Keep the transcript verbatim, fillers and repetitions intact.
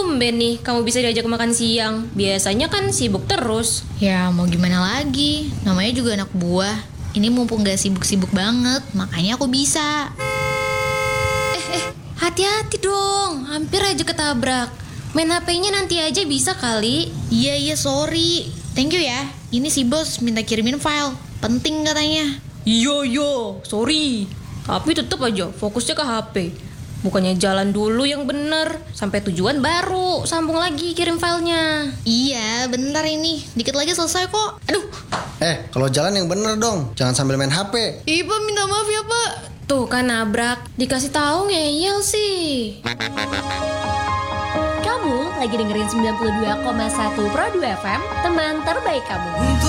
tumben nih kamu bisa diajak makan siang. Biasanya kan sibuk terus. Ya mau gimana lagi, namanya juga anak buah. Ini mumpung gak sibuk-sibuk banget, makanya aku bisa. Eh, eh, hati-hati dong. Hampir aja ketabrak. Main H P-nya nanti aja bisa kali. Iya iya sorry. Thank you ya. Ini si bos minta kirimin file. Penting katanya. Yo yo, sorry. Tapi tetap aja fokusnya ke H P. Bukannya jalan dulu yang bener, sampai tujuan baru sambung lagi kirim filenya. Iya bentar ini, dikit lagi selesai kok. Aduh. Eh, kalau jalan yang bener dong, jangan sambil main H P. Iya Pak, minta maaf ya Pak. Tuh kan nabrak, dikasih tahu ngeyel sih. Kamu lagi dengerin sembilan puluh dua koma satu Pro dua F M, teman terbaik kamu.